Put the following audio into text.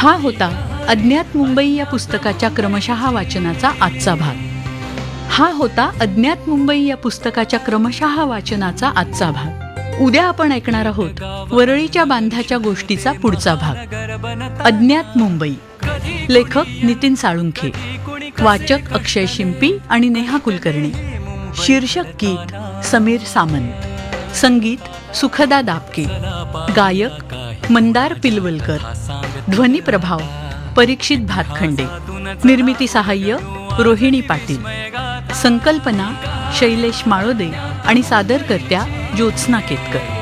हा होता अज्ञात मुंबई या पुस्तकाच्या क्रमशः वाचनाचा आजचा भाग. उद्या आपण ऐकणार आहोत वरळीच्या बांधाच्या गोष्टीचा पुढचा भाग. अज्ञात मुंबई. लेखक नितीन साळुंखे, वाचक अक्षय शिंपी आणि नेहा कुलकर्णी. शीर्षक गीत समीर सामंत, संगीत सुखदा दापके, गायक मंदार पिलवलकर, ध्वनी प्रभाव परीक्षित भातखंडे, निर्मिती सहाय्य रोहिणी पाटील, संकल्पना शैलेश माळोदे आणि सादरकर्त्या ज्योत्स्ना केतकर.